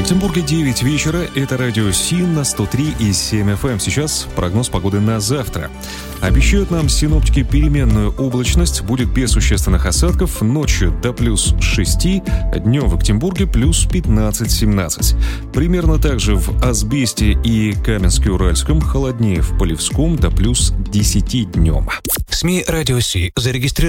Екатеринбурге 9 вечера. Это радио СИН на 103,7 FM. Сейчас прогноз погоды на завтра. Обещают нам синоптики переменную облачность. Будет без существенных осадков. Ночью до плюс 6. Днем в Екатеринбурге плюс 15-17. Примерно так же в Асбесте и Каменске-Уральском. Холоднее в Полевском до плюс 10 днем. СМИ «Радио Си» зарегистрированы